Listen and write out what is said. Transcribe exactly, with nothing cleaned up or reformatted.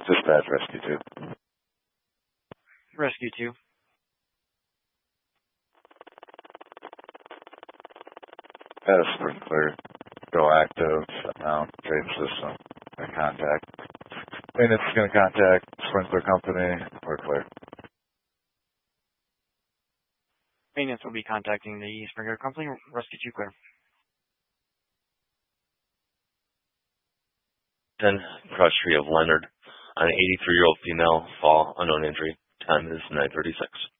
Dispatch Rescue two. Rescue two. Uh, sprinkler, go active, mount, drain system, and contact. And it's going to contact sprinkler company. We're clear. Maintenance will be contacting the sprinkler company. Rescue two clear. ten, cross tree of Leonard. An eighty-three-year-old female, fall, unknown injury. Time is nine thirty-six.